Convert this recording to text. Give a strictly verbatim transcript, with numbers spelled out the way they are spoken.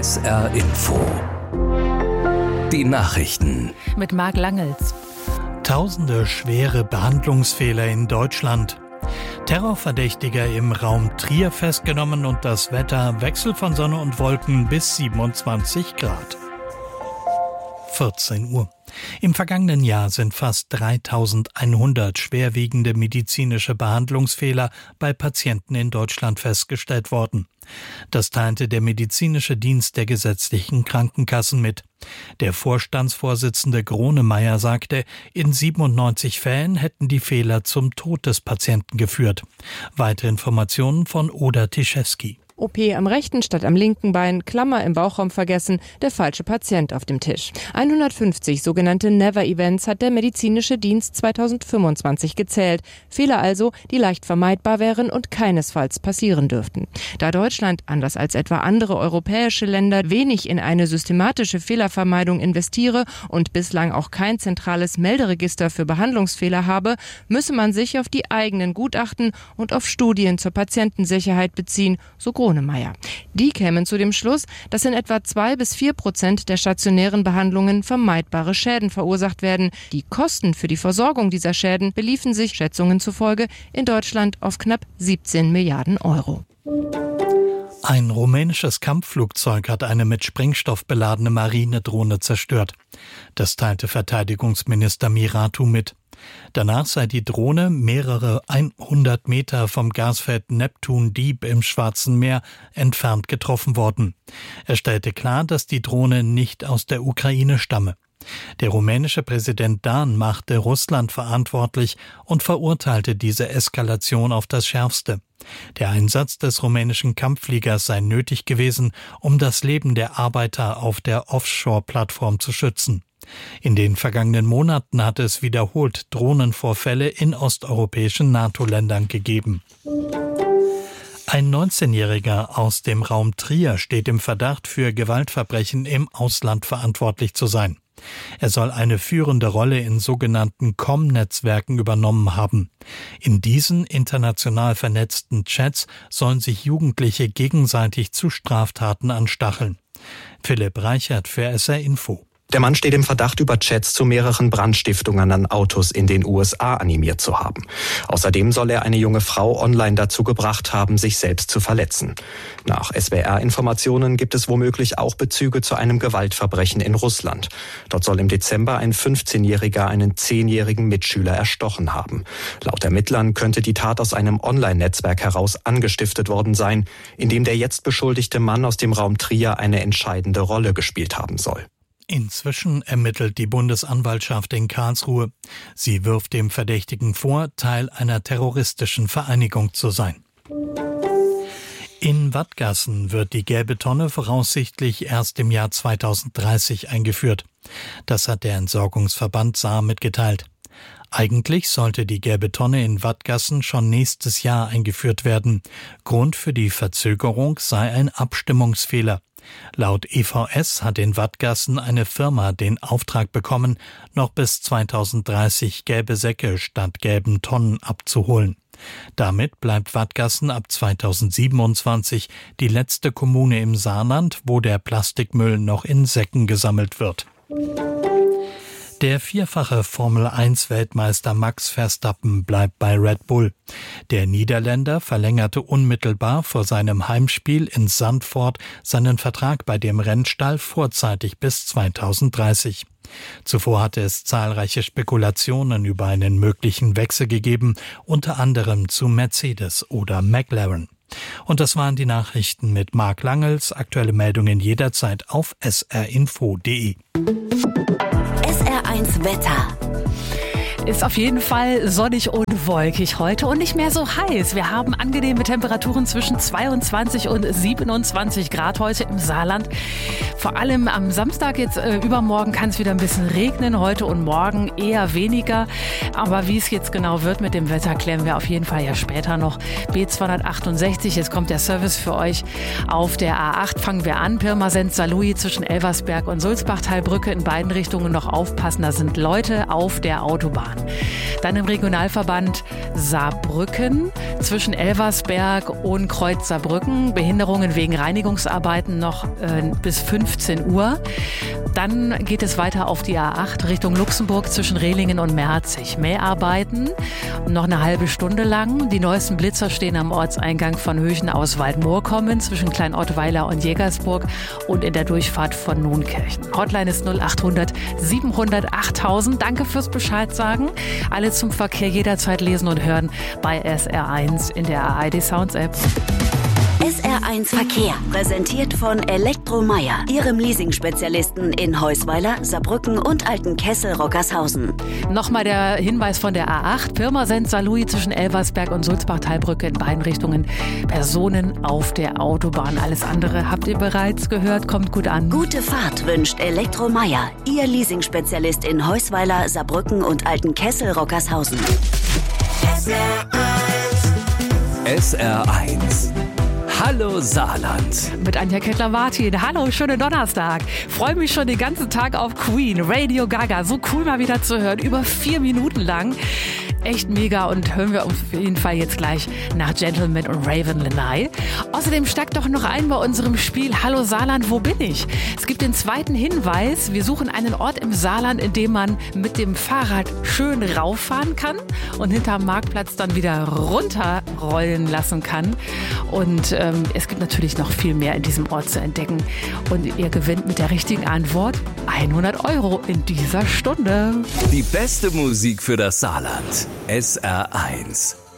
S R Info. Die Nachrichten. Mit Marc Langels. Tausende schwere Behandlungsfehler in Deutschland. Terrorverdächtiger im Raum Trier festgenommen und das Wetter Wechsel von Sonne und Wolken bis siebenundzwanzig Grad. vierzehn Uhr. Im vergangenen Jahr sind fast dreitausendeinhundert schwerwiegende medizinische Behandlungsfehler bei Patienten in Deutschland festgestellt worden. Das teilte der medizinische Dienst der gesetzlichen Krankenkassen mit. Der Vorstandsvorsitzende Gronemeyer sagte, in siebenundneunzig Fällen hätten die Fehler zum Tod des Patienten geführt. Weitere Informationen von Oda Tischewski. O P am rechten statt am linken Bein, Klammer im Bauchraum vergessen, der falsche Patient auf dem Tisch. hundertfünfzig sogenannte Never-Events hat der medizinische Dienst zweitausendfünfundzwanzig gezählt. Fehler also, die leicht vermeidbar wären und keinesfalls passieren dürften. Da Deutschland, anders als etwa andere europäische Länder, wenig in eine systematische Fehlervermeidung investiere und bislang auch kein zentrales Melderegister für Behandlungsfehler habe, müsse man sich auf die eigenen Gutachten und auf Studien zur Patientensicherheit beziehen, so Gronemeyer. Die kämen zu dem Schluss, dass in etwa zwei bis vier Prozent der stationären Behandlungen vermeidbare Schäden verursacht werden. Die Kosten für die Versorgung dieser Schäden beliefen sich, Schätzungen zufolge, in Deutschland auf knapp siebzehn Milliarden Euro. Ein rumänisches Kampfflugzeug hat eine mit Sprengstoff beladene Marinedrohne zerstört. Das teilte Verteidigungsminister Miratu mit. Danach sei die Drohne mehrere hundert Meter vom Gasfeld Neptun Deep im Schwarzen Meer entfernt getroffen worden. Er stellte klar, dass die Drohne nicht aus der Ukraine stamme. Der rumänische Präsident Dan machte Russland verantwortlich und verurteilte diese Eskalation auf das Schärfste. Der Einsatz des rumänischen Kampffliegers sei nötig gewesen, um das Leben der Arbeiter auf der Offshore-Plattform zu schützen. In den vergangenen Monaten hat es wiederholt Drohnenvorfälle in osteuropäischen NATO-Ländern gegeben. Ein neunzehnjähriger aus dem Raum Trier steht im Verdacht, für Gewaltverbrechen im Ausland verantwortlich zu sein. Er soll eine führende Rolle in sogenannten C O M-Netzwerken übernommen haben. In diesen international vernetzten Chats sollen sich Jugendliche gegenseitig zu Straftaten anstacheln. Philipp Reichert für S R Info. Der Mann steht im Verdacht, über Chats zu mehreren Brandstiftungen an Autos in den U S A animiert zu haben. Außerdem soll er eine junge Frau online dazu gebracht haben, sich selbst zu verletzen. Nach S W R-Informationen gibt es womöglich auch Bezüge zu einem Gewaltverbrechen in Russland. Dort soll im Dezember ein fünfzehnjähriger einen zehnjährigen Mitschüler erstochen haben. Laut Ermittlern könnte die Tat aus einem Online-Netzwerk heraus angestiftet worden sein, in dem der jetzt beschuldigte Mann aus dem Raum Trier eine entscheidende Rolle gespielt haben soll. Inzwischen ermittelt die Bundesanwaltschaft in Karlsruhe. Sie wirft dem Verdächtigen vor, Teil einer terroristischen Vereinigung zu sein. In Wadgassen wird die gelbe Tonne voraussichtlich erst im Jahr zweitausenddreißig eingeführt. Das hat der Entsorgungsverband Saar mitgeteilt. Eigentlich sollte die gelbe Tonne in Wadgassen schon nächstes Jahr eingeführt werden. Grund für die Verzögerung sei ein Abstimmungsfehler. Laut E V S hat in Wadgassen eine Firma den Auftrag bekommen, noch bis zweitausenddreißig gelbe Säcke statt gelben Tonnen abzuholen. Damit bleibt Wadgassen ab zweitausendsiebenundzwanzig die letzte Kommune im Saarland, wo der Plastikmüll noch in Säcken gesammelt wird. Der vierfache Formel eins Weltmeister Max Verstappen bleibt bei Red Bull. Der Niederländer verlängerte unmittelbar vor seinem Heimspiel in Zandvoort seinen Vertrag bei dem Rennstall vorzeitig bis zweitausenddreißig. Zuvor hatte es zahlreiche Spekulationen über einen möglichen Wechsel gegeben, unter anderem zu Mercedes oder McLaren. Und das waren die Nachrichten mit Marc Langels. Aktuelle Meldungen jederzeit auf s r info punkt d e. S R eins Wetter. Ist auf jeden Fall sonnig und wolkig heute und nicht mehr so heiß. Wir haben angenehme Temperaturen zwischen zweiundzwanzig und siebenundzwanzig Grad heute im Saarland. Vor allem am Samstag, jetzt äh, übermorgen, kann es wieder ein bisschen regnen. Heute und morgen eher weniger. Aber wie es jetzt genau wird mit dem Wetter, klären wir auf jeden Fall ja später noch. B zweihundertachtundsechzig, jetzt kommt der Service für euch auf der A acht. Fangen wir an. Pirmasens-Saarlouis zwischen Elversberg und Sulzbachtalbrücke in beiden Richtungen noch aufpassen. Da sind Leute auf der Autobahn. Dann im Regionalverband Saarbrücken zwischen Elversberg und Kreuz Saarbrücken. Behinderungen wegen Reinigungsarbeiten noch äh, bis fünfzehn Uhr. Dann geht es weiter auf die A acht Richtung Luxemburg zwischen Rehlingen und Merzig. Mäharbeiten noch eine halbe Stunde lang. Die neuesten Blitzer stehen am Ortseingang von Höchen aus Waldmoorkommen zwischen Klein-Ottweiler und Jägersburg und in der Durchfahrt von Nunkirchen. Hotline ist null achthundert siebenhundert achttausend. Danke fürs Bescheid sagen. Alle zum Verkehr jederzeit lesen und hören bei S R eins in der A R D Sounds App. S R eins Verkehr, präsentiert von Elektromeier, Ihrem Leasing-Spezialisten in Heusweiler, Saarbrücken und Altenkessel-Rockershausen. Nochmal der Hinweis von der A acht. Pirmasens Saarlouis zwischen Elversberg und Sulzbach-Talbrücke in beiden Richtungen. Personen auf der Autobahn. Alles andere habt ihr bereits gehört. Kommt gut an. Gute Fahrt wünscht Elektromeier, Ihr Leasing-Spezialist in Heusweiler, Saarbrücken und Altenkessel-Rockershausen. S R eins. S R eins. Hallo Saarland. Mit Anja Kettler-Martin. Hallo, schönen Donnerstag. Freue mich schon den ganzen Tag auf Queen, Radio Gaga. So cool mal wieder zu hören. Über vier Minuten lang. Echt mega und hören wir auf jeden Fall jetzt gleich nach Gentleman und Raven Lenai. Außerdem steigt doch noch ein bei unserem Spiel Hallo Saarland, wo bin ich? Es gibt den zweiten Hinweis. Wir suchen einen Ort im Saarland, in dem man mit dem Fahrrad schön rauffahren kann und hinterm Marktplatz dann wieder runterrollen lassen kann. Und ähm, es gibt natürlich noch viel mehr in diesem Ort zu entdecken. Und ihr gewinnt mit der richtigen Antwort hundert Euro in dieser Stunde. Die beste Musik für das Saarland. S R eins.